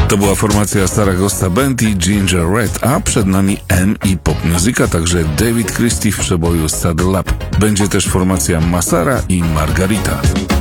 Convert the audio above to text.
To była formacja Saragossa Band i Ginger Red, a przed nami M i pop music, a także David Christie w przeboju Saddle Up. Będzie też formacja Masara i Margarita.